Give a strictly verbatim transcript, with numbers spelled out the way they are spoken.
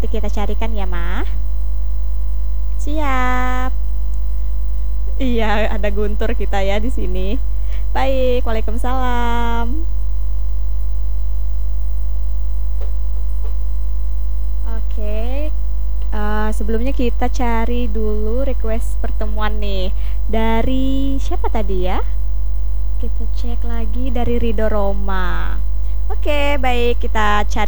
Nanti kita carikan ya, Ma. Siap. Iya, ada Guntur kita ya di sini. Baik, Waalaikumsalam. Oke, eh, sebelumnya kita cari dulu request pertemuan nih. Dari siapa tadi ya? Kita cek lagi dari Rido Roma. Oke, baik, kita cari